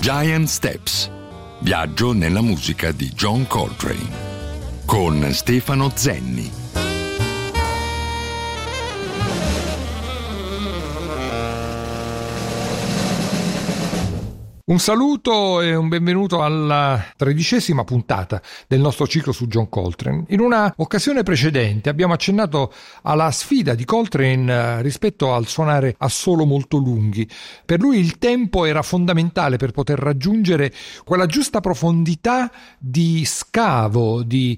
Giant Steps. Viaggio nella musica di John Coltrane con Stefano Zenni. Un saluto e un benvenuto alla 13ª puntata del nostro ciclo su John Coltrane. In una occasione precedente abbiamo accennato alla sfida di Coltrane rispetto al suonare assolo molto lunghi. Per lui il tempo era fondamentale per poter raggiungere quella giusta profondità di scavo, di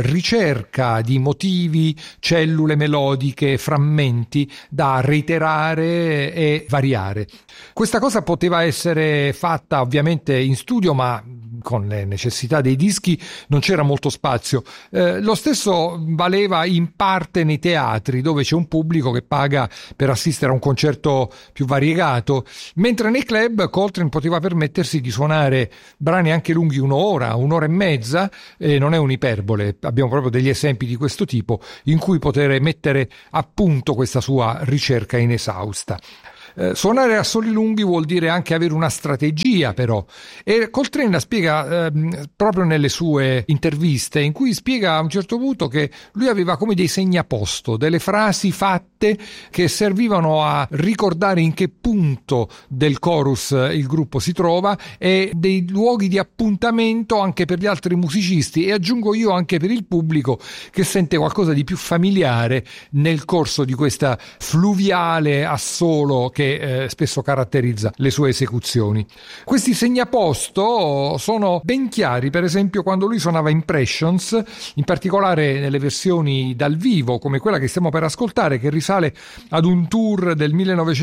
ricerca di motivi, cellule melodiche, frammenti da reiterare e variare. Questa cosa poteva essere fatta ovviamente in studio, ma con le necessità dei dischi non c'era molto spazio. Lo stesso valeva in parte nei teatri, dove c'è un pubblico che paga per assistere a un concerto più variegato, mentre nei club Coltrane poteva permettersi di suonare brani anche lunghi un'ora e mezza, non è un'iperbole, abbiamo proprio degli esempi di questo tipo in cui poter mettere a punto questa sua ricerca inesausta. Suonare assoli lunghi vuol dire anche avere una strategia, però, e Coltrane la spiega proprio nelle sue interviste, in cui spiega a un certo punto che lui aveva come dei segnaposto, delle frasi fatte che servivano a ricordare in che punto del chorus il gruppo si trova, e dei luoghi di appuntamento anche per gli altri musicisti, e aggiungo io anche per il pubblico che sente qualcosa di più familiare nel corso di questa fluviale assolo che spesso caratterizza le sue esecuzioni. Questi segnaposto sono ben chiari, per esempio quando lui suonava Impressions, in particolare nelle versioni dal vivo come quella che stiamo per ascoltare, che risale ad un tour del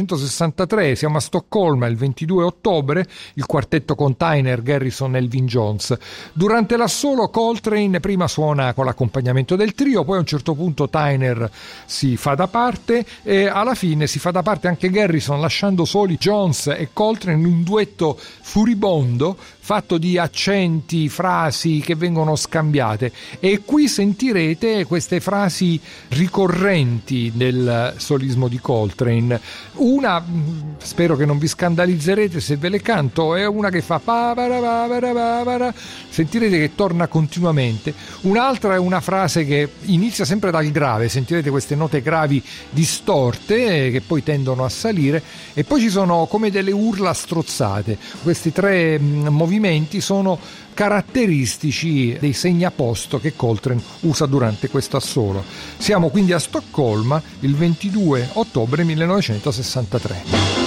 1963. Siamo a Stoccolma il 22 ottobre, il quartetto con Tyner, Garrison e Elvin Jones. Durante l'assolo Coltrane prima suona con l'accompagnamento del trio, poi a un certo punto Tyner si fa da parte e alla fine si fa da parte anche Garrison, lasciando soli Jones e Coltrane in un duetto furibondo fatto di accenti, frasi che vengono scambiate, e qui sentirete queste frasi ricorrenti del solismo di Coltrane. Una, spero che non vi scandalizzerete se ve le canto, è una che fa pa-para-pa-para-pa-para, sentirete che torna continuamente. Un'altra è una frase che inizia sempre dal grave, sentirete queste note gravi distorte che poi tendono a salire, e poi ci sono come delle urla strozzate. Questi tre movimenti sono caratteristici dei segnaposto che Coltrane usa durante questo assolo. Siamo quindi a Stoccolma il 22 ottobre 1963.